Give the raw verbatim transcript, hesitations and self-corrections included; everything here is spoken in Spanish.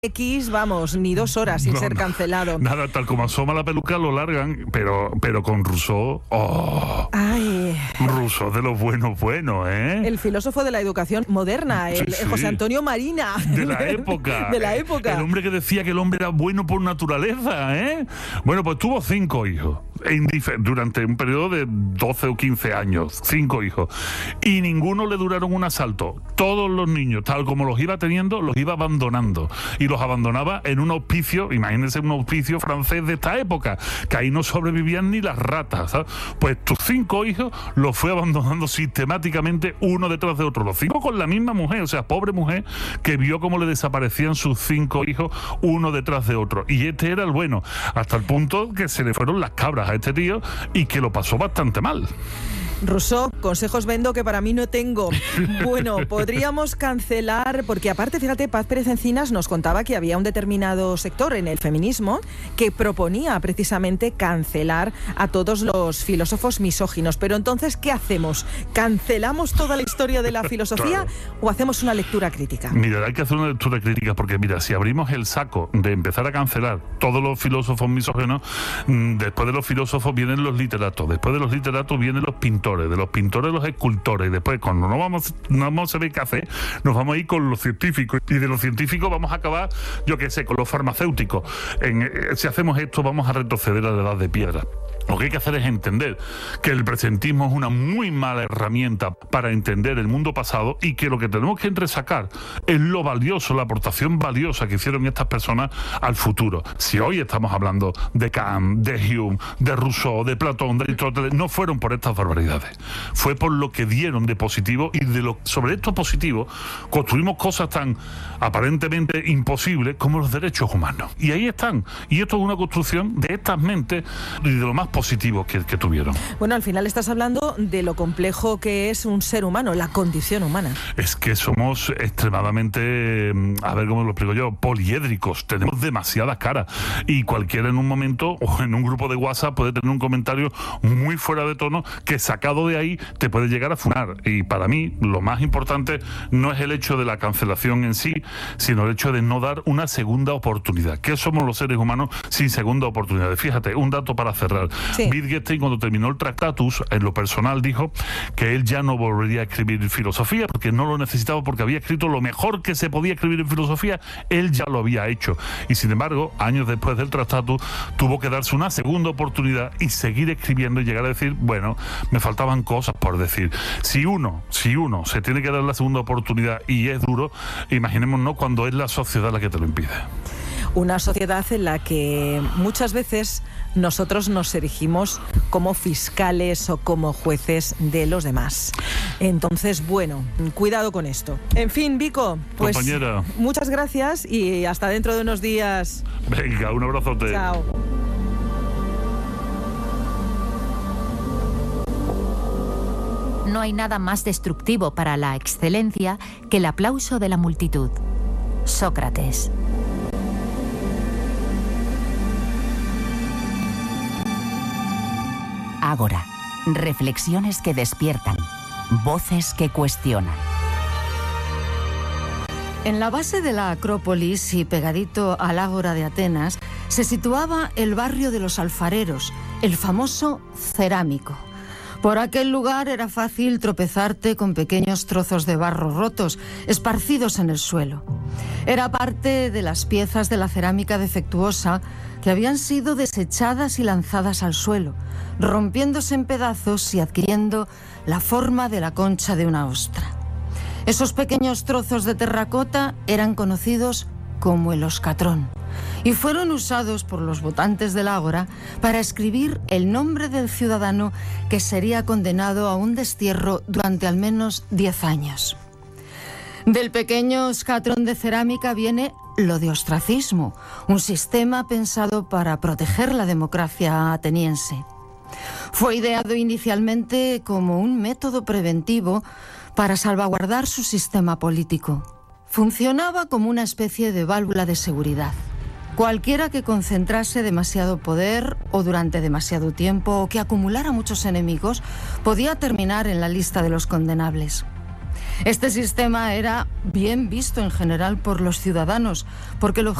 X, vamos, ni dos horas sin no, ser cancelado. Nada, tal como asoma la peluca lo largan, pero, pero con Rousseau, ¡oh! Ay. Rousseau de los buenos buenos, ¿eh? El filósofo de la educación moderna, el, sí, sí. José Antonio Marina. De la época. De la época. El hombre que decía que el hombre era bueno por naturaleza, ¿eh? Bueno, pues tuvo cinco hijos durante un periodo de doce o quince años, cinco hijos, y ninguno le duraron un asalto. Todos los niños, tal como los iba teniendo, los iba abandonando, y los abandonaba en un hospicio, imagínense un hospicio francés de esta época, que ahí no sobrevivían ni las ratas, ¿sabes? Pues tus cinco hijos los fue abandonando sistemáticamente uno detrás de otro, los cinco con la misma mujer, o sea, pobre mujer que vio cómo le desaparecían sus cinco hijos uno detrás de otro, y este era el bueno, hasta el punto que se le fueron las cabras a este tío y que lo pasó bastante mal. Rousseau, consejos vendo que para mí no tengo. Bueno, podríamos cancelar, porque aparte, fíjate, Paz Pérez Encinas nos contaba que había un determinado sector en el feminismo que proponía precisamente cancelar a todos los filósofos misóginos. Pero entonces, ¿qué hacemos? ¿Cancelamos toda la historia de la filosofía claro. o hacemos una lectura crítica? Mira, hay que hacer una lectura crítica porque, mira, si abrimos el saco de empezar a cancelar todos los filósofos misóginos, después de los filósofos vienen los literatos, después de los literatos vienen los pintores, de los pintores los escultores, y después cuando no vamos, no vamos a saber qué hacer, nos vamos a ir con los científicos, y de los científicos vamos a acabar, yo qué sé, con los farmacéuticos. En, si hacemos esto vamos a retroceder a la edad de piedra. Lo que hay que hacer es entender que el presentismo es una muy mala herramienta para entender el mundo pasado, y que lo que tenemos que entresacar es lo valioso, la aportación valiosa que hicieron estas personas al futuro. Si hoy estamos hablando de Kant, de Hume, de Rousseau, de Platón, de Aristóteles, no fueron por estas barbaridades, fue por lo que dieron de positivo, y de lo, sobre estos positivos construimos cosas tan aparentemente imposibles como los derechos humanos. Y ahí están. Y esto es una construcción de estas mentes y de lo más positivos que, que tuvieron. Bueno, al final estás hablando de lo complejo que es un ser humano, la condición humana. Es que somos extremadamente, a ver cómo lo explico yo, poliédricos, tenemos demasiadas caras, y cualquiera en un momento o en un grupo de WhatsApp puede tener un comentario muy fuera de tono que, sacado de ahí, te puede llegar a funar. Y para mí lo más importante no es el hecho de la cancelación en sí, sino el hecho de no dar una segunda oportunidad. ¿Qué somos los seres humanos sin segunda oportunidad? Fíjate, un dato para cerrar. Sí. Wittgenstein, cuando terminó el Tractatus, en lo personal dijo que él ya no volvería a escribir filosofía porque no lo necesitaba, porque había escrito lo mejor que se podía escribir en filosofía, él ya lo había hecho. Y sin embargo, años después del Tractatus, tuvo que darse una segunda oportunidad y seguir escribiendo y llegar a decir, bueno, me faltaban cosas por decir. Si uno, si uno se tiene que dar la segunda oportunidad y es duro, imaginémonos cuando es la sociedad la que te lo impide. Una sociedad en la que muchas veces nosotros nos erigimos como fiscales o como jueces de los demás. Entonces, bueno, cuidado con esto. En fin, Vico, pues compañera, muchas gracias y hasta dentro de unos días. Venga, un abrazote. Chao. No hay nada más destructivo para la excelencia que el aplauso de la multitud. Sócrates. Ágora. Reflexiones que despiertan. Voces que cuestionan. En la base de la Acrópolis y pegadito al Ágora de Atenas se situaba el barrio de los alfareros, el famoso Cerámico. Por aquel lugar era fácil tropezarte con pequeños trozos de barro rotos, esparcidos en el suelo. Era parte de las piezas de la cerámica defectuosa que habían sido desechadas y lanzadas al suelo, rompiéndose en pedazos y adquiriendo la forma de la concha de una ostra. Esos pequeños trozos de terracota eran conocidos como el oscatrón y fueron usados por los votantes del Ágora para escribir el nombre del ciudadano que sería condenado a un destierro durante al menos diez años. Del pequeño oscatrón de cerámica viene lo de ostracismo, un sistema pensado para proteger la democracia ateniense. Fue ideado inicialmente como un método preventivo para salvaguardar su sistema político. Funcionaba como una especie de válvula de seguridad. Cualquiera que concentrase demasiado poder o durante demasiado tiempo o que acumulara muchos enemigos podía terminar en la lista de los condenables. Este sistema era bien visto en general por los ciudadanos, porque el